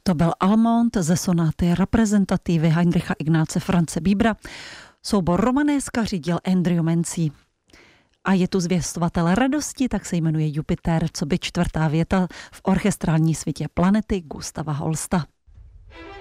To byl Almond ze sonáty Reprezentativy Heinricha Ignáce Franze Bíbra. Soubor romanéska řídil Andrew Mancy. A je tu zvěstovatel radosti, tak se jmenuje Jupiter, co by čtvrtá věta v orchestrální svitě Planety Gustava Holsta.